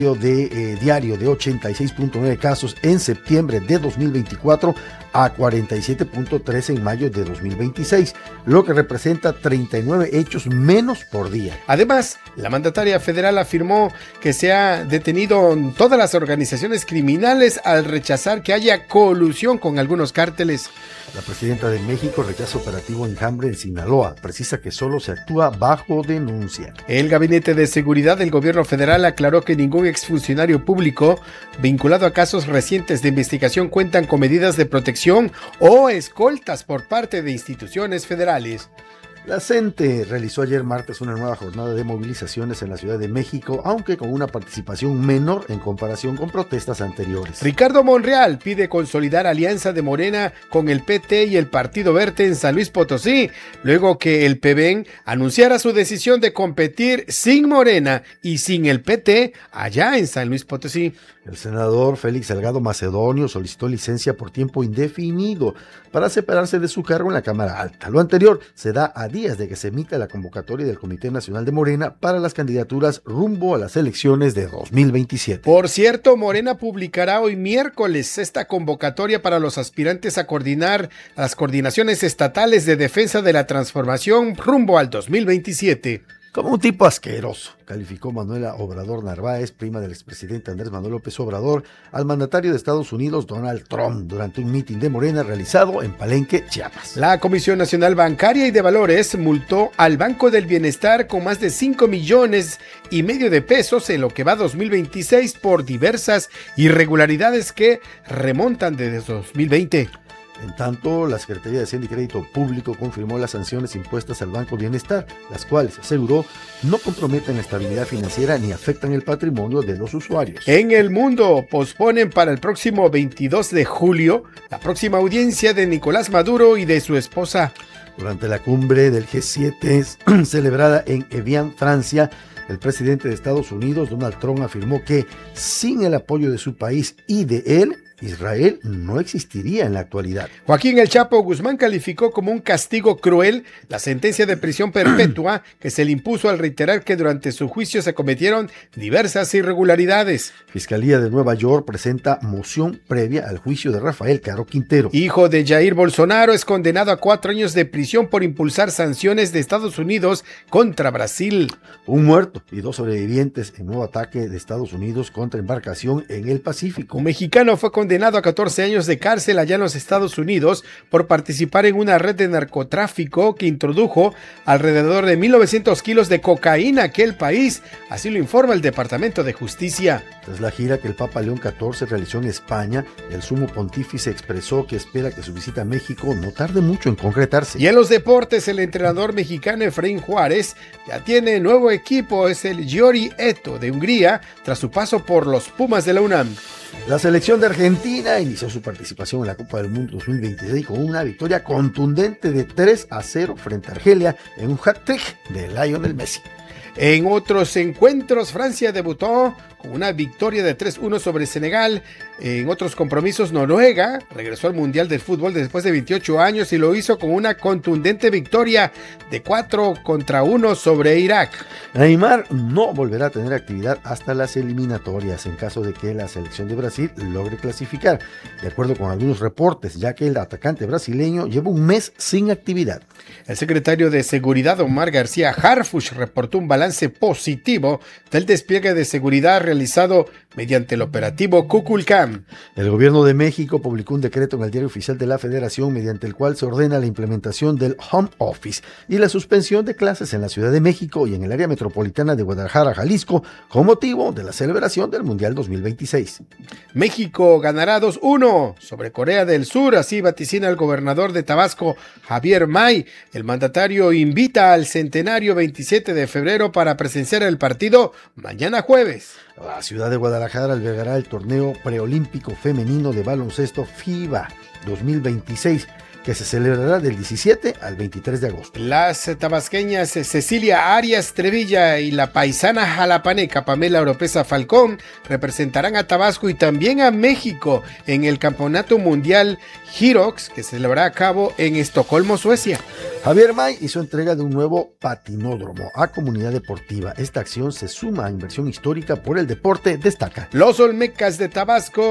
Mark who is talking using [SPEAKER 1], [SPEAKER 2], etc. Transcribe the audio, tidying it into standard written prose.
[SPEAKER 1] diario de 86.9 casos en septiembre de 2024 a 47.3 en mayo de 2026, lo que representa 39 hechos menos por día.
[SPEAKER 2] Además, la mandataria federal afirmó que se ha detenido todas las organizaciones criminales al rechazar que haya colusión con algunos cárteles.
[SPEAKER 1] La presidenta de México rechaza operativo Enjambre en Sinaloa, precisa que solo se actúa bajo denuncia.
[SPEAKER 2] El Gabinete de Seguridad del Gobierno Federal aclaró que ningún exfuncionario público vinculado a casos recientes de investigación cuentan con medidas de protección o escoltas por parte de instituciones federales.
[SPEAKER 1] La CENTE realizó ayer martes una nueva jornada de movilizaciones en la Ciudad de México, aunque con una participación menor en comparación con protestas anteriores.
[SPEAKER 2] Ricardo Monreal pide consolidar alianza de Morena con el PT y el Partido Verde en San Luis Potosí, luego que el PBN anunciara su decisión de competir sin Morena y sin el PT allá en San Luis Potosí.
[SPEAKER 1] El senador Félix Salgado Macedonio solicitó licencia por tiempo indefinido para separarse de su cargo en la Cámara Alta. Lo anterior se da a días de que se emita la convocatoria del Comité Nacional de Morena para las candidaturas rumbo a las elecciones de 2027.
[SPEAKER 2] Por cierto, Morena publicará hoy miércoles esta convocatoria para los aspirantes a coordinar las coordinaciones estatales de defensa de la transformación rumbo al 2027.
[SPEAKER 1] Como un tipo asqueroso, calificó Manuela Obrador Narváez, prima del expresidente Andrés Manuel López Obrador, al mandatario de Estados Unidos, Donald Trump, durante un mitin de Morena realizado en Palenque, Chiapas.
[SPEAKER 2] La Comisión Nacional Bancaria y de Valores multó al Banco del Bienestar con más de 5,5 millones de pesos en lo que va 2026 por diversas irregularidades que remontan desde 2020.
[SPEAKER 1] En tanto, la Secretaría de Hacienda y Crédito Público confirmó las sanciones impuestas al Banco Bienestar, las cuales, aseguró, no comprometen la estabilidad financiera ni afectan el patrimonio de los usuarios.
[SPEAKER 2] En el mundo, posponen para el próximo 22 de julio la próxima audiencia de Nicolás Maduro y de su esposa.
[SPEAKER 1] Durante la cumbre del G7 celebrada en Evian, Francia, el presidente de Estados Unidos, Donald Trump, afirmó que sin el apoyo de su país y de él, Israel no existiría en la actualidad.
[SPEAKER 2] Joaquín El Chapo Guzmán calificó como un castigo cruel la sentencia de prisión perpetua que se le impuso al reiterar que durante su juicio se cometieron diversas irregularidades.
[SPEAKER 1] Fiscalía de Nueva York presenta moción previa al juicio de Rafael Caro Quintero.
[SPEAKER 2] Hijo de Jair Bolsonaro es condenado a 4 años de prisión por impulsar sanciones de Estados Unidos contra Brasil.
[SPEAKER 1] Un muerto y 2 sobrevivientes en nuevo ataque de Estados Unidos contra embarcación en el Pacífico.
[SPEAKER 2] Un mexicano fue condenado a 14 años de cárcel allá en los Estados Unidos por participar en una red de narcotráfico que introdujo alrededor de 1,900 kilos de cocaína a aquel país, así lo informa el Departamento de Justicia.
[SPEAKER 1] Tras la gira que el Papa León XIV realizó en España, el sumo pontífice expresó que espera que su visita a México no tarde mucho en concretarse.
[SPEAKER 2] Y en los deportes, el entrenador mexicano Efraín Juárez ya tiene nuevo equipo, es el Győri Eto de Hungría, tras su paso por los Pumas de la UNAM.
[SPEAKER 1] La selección de Argentina inició su participación en la Copa del Mundo 2026 con una victoria contundente de 3-0 frente a Argelia en un hat-trick de Lionel Messi.
[SPEAKER 2] En otros encuentros, Francia debutó con una victoria de 3-1 sobre Senegal. En otros compromisos, Noruega regresó al Mundial de Fútbol después de 28 años y lo hizo con una contundente victoria de 4-1 sobre Irak.
[SPEAKER 1] Neymar no volverá a tener actividad hasta las eliminatorias en caso de que la selección de Brasil logre clasificar, de acuerdo con algunos reportes, ya que el atacante brasileño lleva un mes sin actividad.
[SPEAKER 2] El secretario de Seguridad, Omar García Harfuch, reportó un balance positivo del despliegue de seguridad realizado mediante el operativo Kukulcán.
[SPEAKER 1] El gobierno de México publicó un decreto en el Diario Oficial de la Federación mediante el cual se ordena la implementación del home office y la suspensión de clases en la Ciudad de México y en el área metropolitana de Guadalajara, Jalisco, con motivo de la celebración del Mundial 2026.
[SPEAKER 2] México ganará 2-1 sobre Corea del Sur, así vaticina el gobernador de Tabasco, Javier May. El mandatario invita al centenario 27 de febrero para presenciar el partido mañana jueves.
[SPEAKER 1] La ciudad de Guadalajara albergará el torneo preolímpico femenino de baloncesto FIBA 2026, que se celebrará del 17 al 23 de agosto.
[SPEAKER 2] Las tabasqueñas Cecilia Arias Trevilla y la paisana jalapaneca Pamela Oropesa Falcón representarán a Tabasco y también a México en el Campeonato Mundial Hyrox, que se llevará a cabo en Estocolmo, Suecia.
[SPEAKER 1] Javier May hizo entrega de un nuevo patinódromo a comunidad deportiva. Esta acción se suma a inversión histórica por el deporte, destaca.
[SPEAKER 2] Los Olmecas de Tabasco